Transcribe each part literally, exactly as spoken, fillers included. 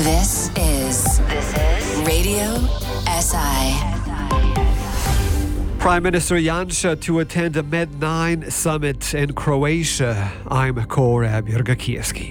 This is this is Radio S I. Prime Minister Janša to attend a Med nine summit in Croatia. I'm Korab Jurgakiewski.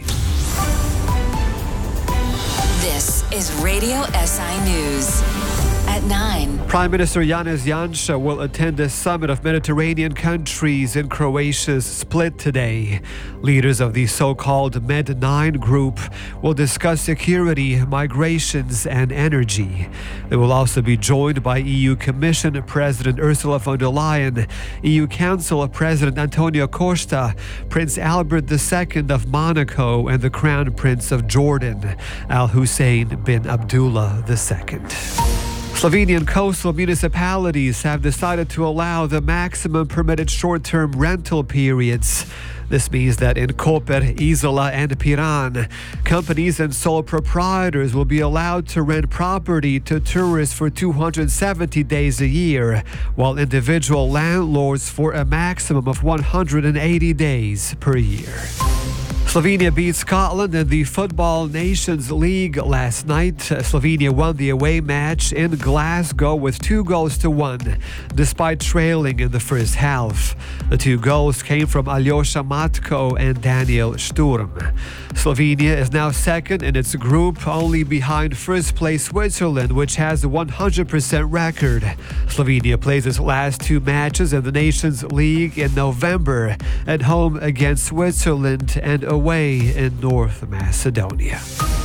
This is Radio S I News. At nine. Prime Minister Janez Janša will attend a summit of Mediterranean countries in Croatia's Split today. Leaders of the so-called Med nine group will discuss security, migrations and energy. They will also be joined by E U Commission President Ursula von der Leyen, E U Council President Antonio Costa, Prince Albert the Second of Monaco and the Crown Prince of Jordan, Al Hussein bin Abdullah the Second. Slovenian coastal municipalities have decided to allow the maximum permitted short-term rental periods. This means that in Koper, Izola and Piran, companies and sole proprietors will be allowed to rent property to tourists for two hundred seventy days a year, while individual landlords for a maximum of one hundred eighty days per year. Slovenia beat Scotland in the Football Nations League last night. Slovenia won the away match in Glasgow with two goals to one, despite trailing in the first half. The two goals came from Aljosha Matko and Daniel Sturm. Slovenia is now second in its group, only behind first-place Switzerland, which has a one hundred percent record. Slovenia plays its last two matches in the Nations League in November, at home against Switzerland and away in North Macedonia.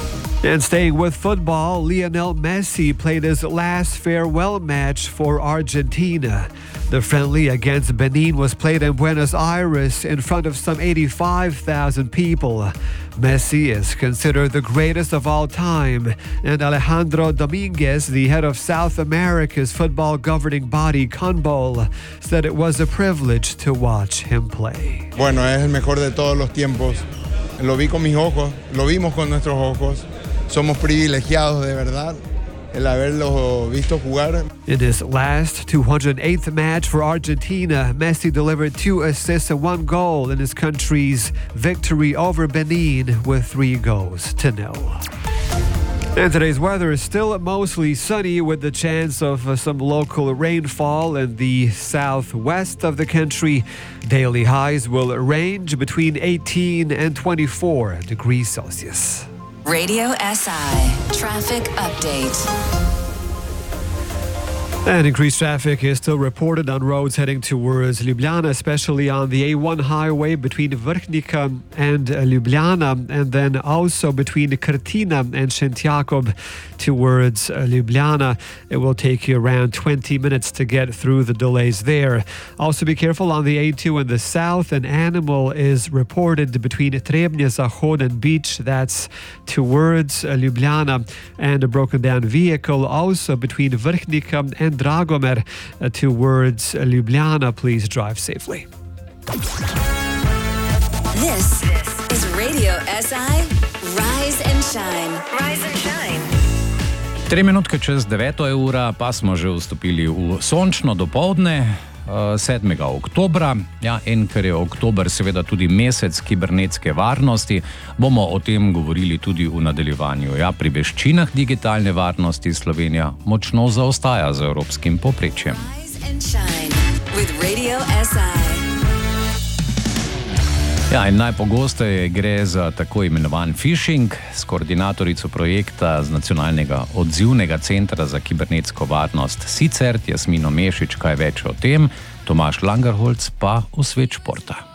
And staying with football, Lionel Messi played his last farewell match for Argentina. The friendly against Benin was played in Buenos Aires in front of some eighty-five thousand people. Messi is considered the greatest of all time, and Alejandro Dominguez, the head of South America's football governing body, CONMEBOL, said it was a privilege to watch him play. Bueno, es el mejor de todos los tiempos. Lo vi con mis ojos, lo vimos con nuestros ojos. Somos privilegiados de verdad el haberlo visto jugar. In his last two hundred eighth match for Argentina, Messi delivered two assists and one goal in his country's victory over Benin with three goals to nil. And today's weather is still mostly sunny with the chance of uh, some local rainfall in the southwest of the country. Daily highs will range between eighteen and twenty-four degrees Celsius. Radio S I Traffic Update. And increased traffic is still reported on roads heading towards Ljubljana, especially on the A one highway between Vrhnika and Ljubljana, and then also between Krtina and Šentjakob towards Ljubljana. It will take you around twenty minutes to get through the delays there. Also be careful on the A two in the south. An animal is reported between Trebnje Zahod and Beach, that's towards Ljubljana, and a broken down vehicle also between Vrhnika and Dragomer uh, towards Ljubljana. Please drive safely. This is Radio S I Rise and Shine. Rise and Shine. Tri minutke čez deveto je ura, pa smo že vstopili v sončno dopoldne sedmega oktobra. Ja, in ker je oktober seveda tudi mesec kibernetske varnosti, bomo o tem govorili tudi v nadaljevanju. Ja, pri veščinah digitalne varnosti Slovenija močno zaostaja za evropskim povprečjem. Rise and Shine with Radio S I. Ja, in najpogosteje gre za tako imenovan phishing. S koordinatorico projekta z Nacionalnega odzivnega centra za kibernetsko varnost SICERT, Jasmino Mešič, kaj več o tem, Tomaž Langerholc pa v svet športa.